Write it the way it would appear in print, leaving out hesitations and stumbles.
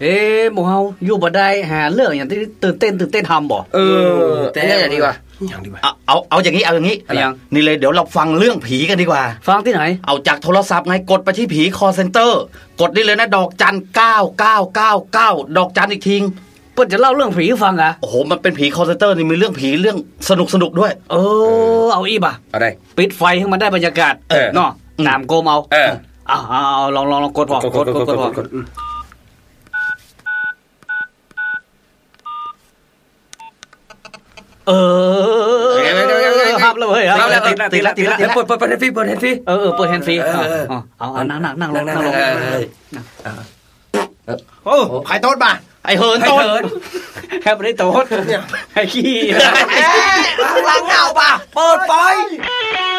หมู่เฮาอยู่บ่ได้หาเรื่องอย่างที่ตื่นเต้นทำบ่แต่อย่างดีกว่าเอาอย่างนี้นี่เลยเดี๋ยวเราฟังเรื่องผีกันดีกว่าฟังที่ไหนเอาจากโทรศัพท์ไงกดไปที่ผีคอลเซ็นเตอร์กดนี่เลยนะดอกจัน9999ดอกจันอีกทีเพิ่นจะเล่าเรื่องผีให้ฟังอ่ะโอ้โหมันเป็นผีคอลเซ็นเตอร์นี่มีเรื่องผีเรื่องสนุกด้วยเอาอีบ่ะเอาได้ปิดไฟให้มันได้บรรยากาศเนาะตามโกมเอาลองกดพอกดครับแล้วเฮ้ยแล้วติดแล้วเปิดแฮนด์ฟรีเปิดแฮนด์ฟรีเปิดแฮนด์ฟรีเอานั่งลงโอ้ใครโต๊ดมาไอ้เหินโต๊ดแค่ไม่ได้โต๊ดไอ้ขี้ล้างเงาป่ะเปิดไฟ